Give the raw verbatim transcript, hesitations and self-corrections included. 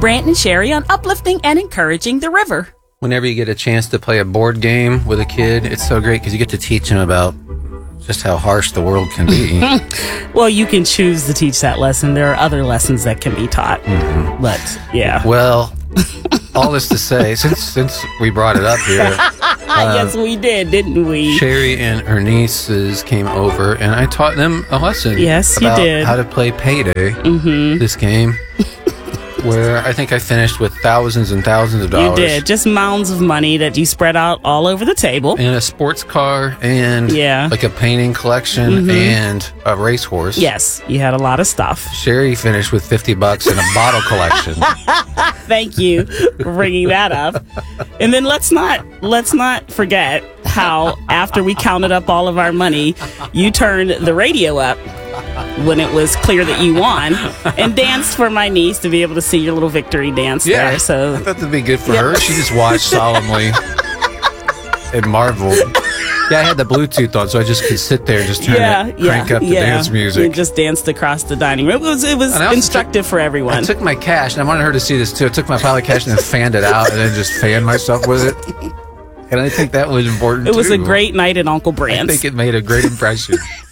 Brant and Sherry on uplifting and encouraging the river. Whenever you get a chance to play a board game with a kid, it's so great because you get to teach them about just how harsh the world can be. Well, you can choose to teach that lesson. There are other lessons that can be taught. Mm-hmm. But, yeah. Well, all this to say, since since we brought it up here. uh, yes, we did, didn't we? Sherry and her nieces came over, and I taught them a lesson. Yes, you about did. How to play Payday, mm-hmm. this game. Where I think I finished with thousands and thousands of dollars. You did. Just mounds of money that you spread out all over the table. And a sports car and yeah. like a painting collection mm-hmm. and a racehorse. Yes, you had a lot of stuff. Sherry finished with fifty bucks and a bottle collection. Thank you for bringing that up. And then let's not let's not forget how after we counted up all of our money, you turned the radio up when it was clear that you won and danced for my niece to be able to see your little victory dance yeah, there. So I thought that'd be good for yeah. her. She just watched solemnly and marveled. Yeah, I had the Bluetooth on, so I just could sit there and just turn yeah, it, crank yeah, up the yeah. dance music. And just danced across the dining room. It was it was instructive took, for everyone. I took my cash, and I wanted her to see this too. I took my pile of cash and then fanned it out and then just fanned myself with it. And I think that was important It was too. a great night at Uncle Brant's. I think it made a great impression.